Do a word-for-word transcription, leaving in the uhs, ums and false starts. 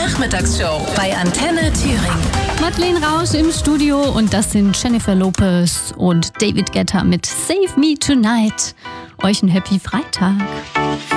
Nachmittagsshow bei Antenne Thüringen. Madeleine Rausch im Studio und das sind Jennifer Lopez und David Guetta mit Save Me Tonight. Euch einen Happy Freitag.